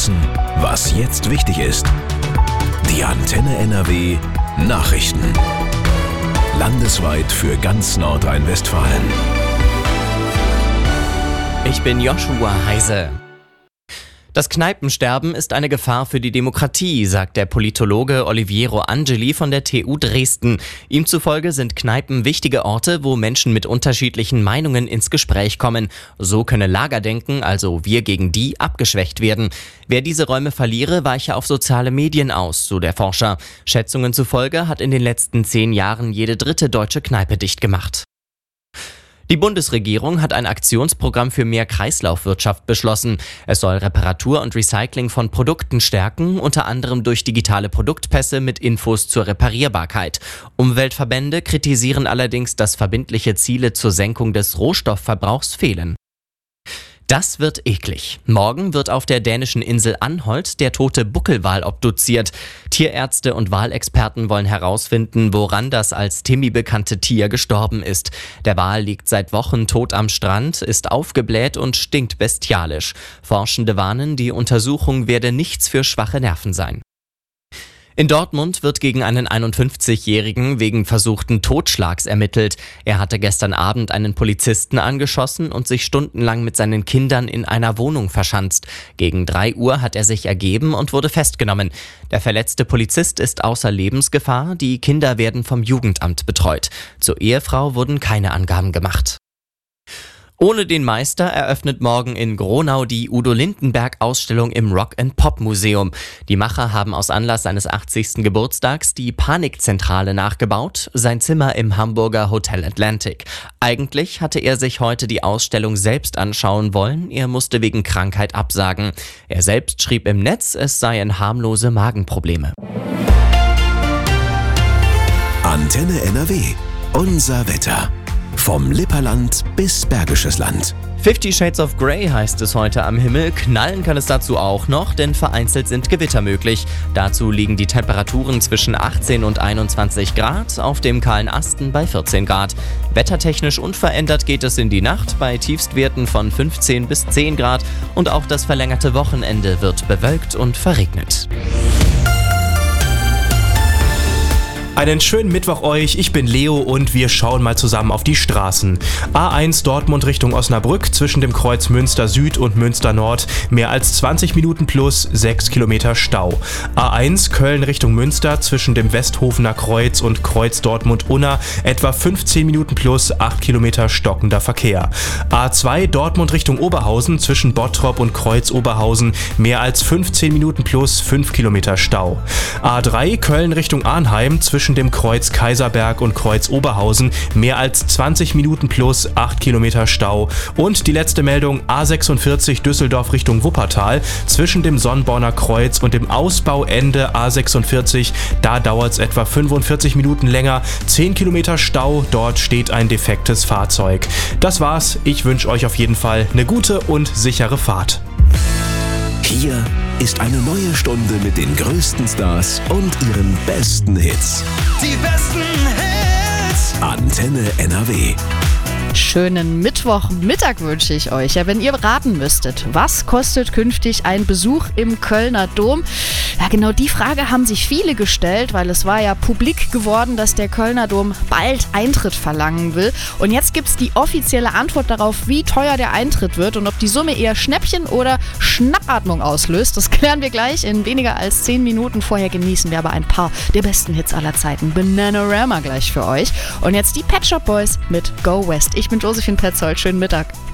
wissen, was jetzt wichtig ist. Die Antenne NRW Nachrichten. Landesweit für ganz Nordrhein-Westfalen. Ich bin Joshua Heise. Das Kneipensterben ist eine Gefahr für die Demokratie, sagt der Politologe Oliviero Angeli von der TU Dresden. Ihm zufolge sind Kneipen wichtige Orte, wo Menschen mit unterschiedlichen Meinungen ins Gespräch kommen. So könne Lagerdenken, also wir gegen die, abgeschwächt werden. Wer diese Räume verliere, weiche auf soziale Medien aus, so der Forscher. Schätzungen zufolge hat in den letzten 10 Jahren jede 3. deutsche Kneipe dicht gemacht. Die Bundesregierung hat ein Aktionsprogramm für mehr Kreislaufwirtschaft beschlossen. Es soll Reparatur und Recycling von Produkten stärken, unter anderem durch digitale Produktpässe mit Infos zur Reparierbarkeit. Umweltverbände kritisieren allerdings, dass verbindliche Ziele zur Senkung des Rohstoffverbrauchs fehlen. Das wird eklig. Morgen wird auf der dänischen Insel Anholt der tote Buckelwal obduziert. Tierärzte und Walexperten wollen herausfinden, woran das als Timmy bekannte Tier gestorben ist. Der Wal liegt seit Wochen tot am Strand, ist aufgebläht und stinkt bestialisch. Forschende warnen, die Untersuchung werde nichts für schwache Nerven sein. In Dortmund wird gegen einen 51-Jährigen wegen versuchten Totschlags ermittelt. Er hatte gestern Abend einen Polizisten angeschossen und sich stundenlang mit seinen Kindern in einer Wohnung verschanzt. Gegen 3 Uhr hat er sich ergeben und wurde festgenommen. Der verletzte Polizist ist außer Lebensgefahr, die Kinder werden vom Jugendamt betreut. Zur Ehefrau wurden keine Angaben gemacht. Ohne den Meister eröffnet morgen in Gronau die Udo-Lindenberg-Ausstellung im Rock-and-Pop-Museum. Die Macher haben aus Anlass seines 80. Geburtstags die Panikzentrale nachgebaut, sein Zimmer im Hamburger Hotel Atlantic. Eigentlich hatte er sich heute die Ausstellung selbst anschauen wollen, er musste wegen Krankheit absagen. Er selbst schrieb im Netz, es seien harmlose Magenprobleme. Antenne NRW. Unser Wetter. Vom Lipperland bis Bergisches Land. 50 Shades of Grey heißt es heute am Himmel. Knallen kann es dazu auch noch, denn vereinzelt sind Gewitter möglich. Dazu liegen die Temperaturen zwischen 18 und 21 Grad, auf dem kahlen Asten bei 14 Grad. Wettertechnisch unverändert geht es in die Nacht bei Tiefstwerten von 15 bis 10 Grad und auch das verlängerte Wochenende wird bewölkt und verregnet. Einen schönen Mittwoch euch, ich bin Leo und wir schauen mal zusammen auf die Straßen. A1 Dortmund Richtung Osnabrück zwischen dem Kreuz Münster Süd und Münster Nord mehr als 20 Minuten plus 6 Kilometer Stau. A1 Köln Richtung Münster zwischen dem Westhofener Kreuz und Kreuz Dortmund-Unna etwa 15 Minuten plus 8 Kilometer stockender Verkehr. A2 Dortmund Richtung Oberhausen zwischen Bottrop und Kreuz Oberhausen mehr als 15 Minuten plus 5 Kilometer Stau. A3 Köln Richtung Arnheim zwischen dem Kreuz Kaiserberg und Kreuz Oberhausen mehr als 20 Minuten plus 8 Kilometer Stau. Und die letzte Meldung, A46 Düsseldorf Richtung Wuppertal zwischen dem Sonnborner Kreuz und dem Ausbauende A46, da dauert es etwa 45 Minuten länger, 10 Kilometer Stau, dort steht ein defektes Fahrzeug. Das war's, ich wünsche euch auf jeden Fall eine gute und sichere Fahrt. Hier ist eine neue Stunde mit den größten Stars und ihren besten Hits. Die besten Hits. Antenne NRW. Schönen Mittwochmittag wünsche ich euch. Ja, wenn ihr raten müsstet, was kostet künftig ein Besuch im Kölner Dom? Ja, genau die Frage haben sich viele gestellt, weil es war ja publik geworden, dass der Kölner Dom bald Eintritt verlangen will. Und jetzt gibt's die offizielle Antwort darauf, wie teuer der Eintritt wird und ob die Summe eher Schnäppchen oder Schnappatmung auslöst. Das klären wir gleich in weniger als 10 Minuten. Vorher genießen wir aber ein paar der besten Hits aller Zeiten. Bananarama gleich für euch. Und jetzt die Pet Shop Boys mit Go West. Ich bin Josephine Petzold. Schönen Mittag.